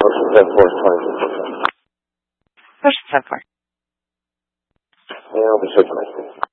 Ocean 10-4, 20. Proszę, 10-4. Yeah, I'll be switching my